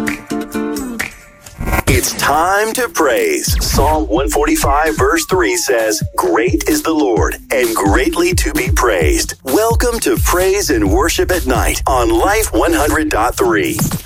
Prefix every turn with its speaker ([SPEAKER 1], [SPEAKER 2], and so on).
[SPEAKER 1] It's time to praise. Psalm 145 verse 3 says, "Great is the Lord, and greatly to be praised." Welcome to Praise and Worship at Night on Life 100.3.